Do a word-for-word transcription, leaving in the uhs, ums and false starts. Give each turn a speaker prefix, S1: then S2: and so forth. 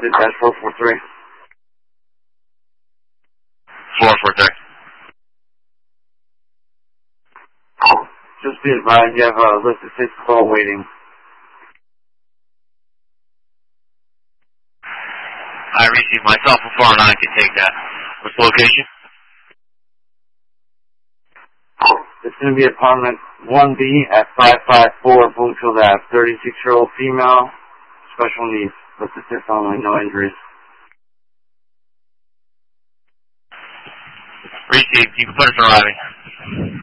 S1: This is four four three.
S2: four four three.
S1: Just be advised, you have a list of six call waiting.
S2: I received myself from four oh nine can take that. What's the location?
S1: It's going to be apartment one B at five five four Bloomfield Ave. thirty-six-year-old female, special needs. Let's assist only, no injuries.
S2: Received. You can put us arriving.